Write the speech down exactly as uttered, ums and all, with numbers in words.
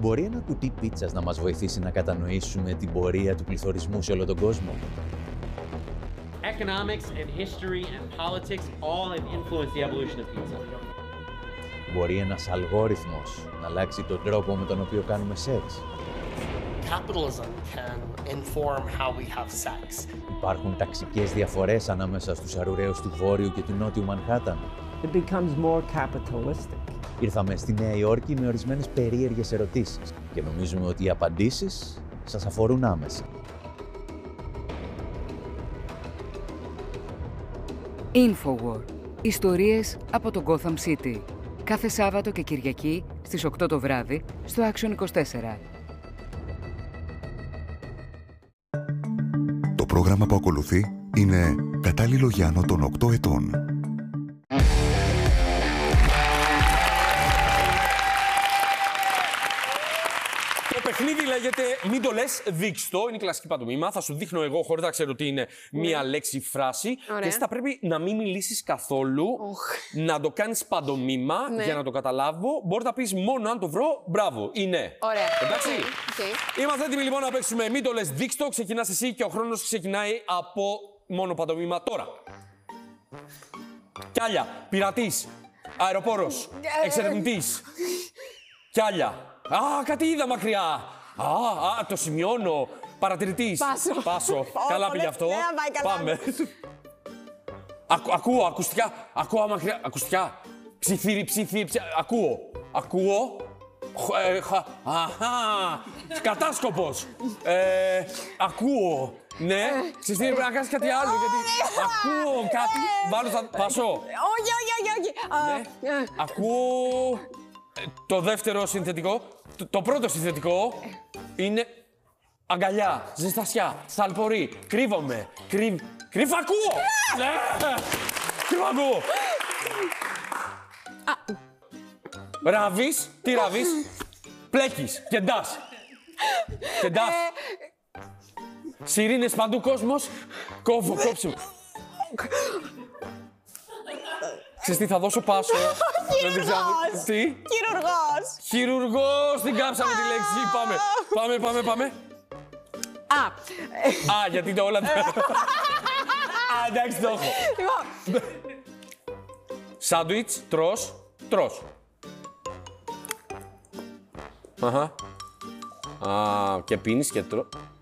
Μπορεί ένα κουτί πίτσας να μας βοηθήσει να κατανοήσουμε την πορεία του πληθωρισμού σε όλο τον κόσμο? Economics and history and politics all have influenced the evolution of pizza. Μπορεί ένας αλγόριθμος να αλλάξει τον τρόπο με τον οποίο κάνουμε σεξ? Capitalism can inform how we have sex. Υπάρχουν ταξικές διαφορές ανάμεσα στους αρουραίους του Βόρειου και του Νότιου Μανχάταν? It becomes more capitalistic. Ήρθαμε στη Νέα Υόρκη με ορισμένες περίεργες ερωτήσεις και νομίζουμε ότι οι απαντήσεις σας αφορούν άμεσα. Infowar. Ιστορίες από το Gotham City. Κάθε Σάββατο και Κυριακή στις οκτώ το βράδυ στο Action είκοσι τέσσερα. Το πρόγραμμα που ακολουθεί είναι κατάλληλο για άνω των οκτώ ετών. Το παιχνίδι λέγεται «Μην το λες, δείξ' το». Είναι η κλασική παντομήμα. Θα σου δείχνω εγώ, χωρίς να ξέρω τι είναι, μία λέξη φράση. Ωραία. Και εσύ θα πρέπει να μην μιλήσεις καθόλου, Οχ. να το κάνεις παντομήμα Ναι. για να το καταλάβω. Μπορεί να πεις μόνο αν το βρω, μπράβο, είναι. Ωραία. Εντάξει. Okay. Είμαστε έτοιμοι λοιπόν να παίξουμε «Μην το λες, δείξ' το». Ξεκινάς εσύ και ο χρόνος ξεκινάει από μόνο παντομήμα τώρα. Κιάλια, πειρατής, αεροπόρος, εξερευνητής. Κιάλια. Α, κάτι είδα μακριά. Α, α, το σημειώνω. Παρατηρητής. Πάσο. Πάσο. Καλά πήγε αυτό. Ναι, πάει καλά. Πάμε. Ακού, ακούω, ακουστικά. Ακούω μακριά. Ακουστικά. Ψιθύρι, ψιθύρι, ψι... Ακούω. Ακούω. Χ, ε, χα, αχα. Κατάσκοπος. Ε, ακούω. Ναι. Ψιθύρι, πρέπει να κάνεις κάτι άλλο. Γιατί ακούω κάτι. Βάλω στα... Πάσο. Όχι, όχι, όχι, όχι. Α, Ναι. ε, Ακούω ε, το δεύτερο συνθετικό. Το, το πρώτο συνθετικό είναι αγκαλιά, ζεστασιά, σαλπορή, κρύβομαι, κρύβ... Κρύβ ακούω! Ναι! Κρύβ ακούω! Ράβεις, τι ράβεις? Πλέκεις, κεντάς. Κεντάς. Σιρήνες παντού κόσμος, κόβω, κόψω. Ξέρεις τι, θα δώσω πάσο. Χειρουργός. Τι? Χειρουργός. Χειρουργός, την κάψαμε τη λέξη. Πάμε, πάμε, πάμε, πάμε. Α, Α, γιατί το όλα... Α, εντάξει, το έχω. λοιπόν, Σάντουιτς, τρως, τρως. Αχα. Α, και πίνεις και τρως.